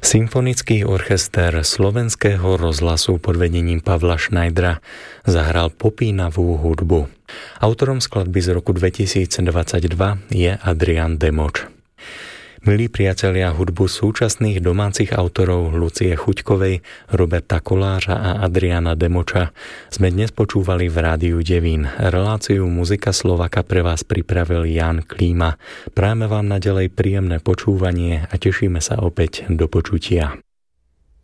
Symfonický orchester Slovenského rozhlasu pod vedením Pavla Schneidera zahral popínavú hudbu. Autorom skladby z roku 2022 je Adrian Demoč. Milí priatelia, hudbu súčasných domácich autorov Lucie Chuťkovej, Roberta Kolářa a Adriana Demoča sme dnes počúvali v Rádiu Devín. Reláciu Muzika Slováka pre vás pripravil Jan Klíma. Prajeme vám naďalej príjemné počúvanie a tešíme sa opäť do počutia.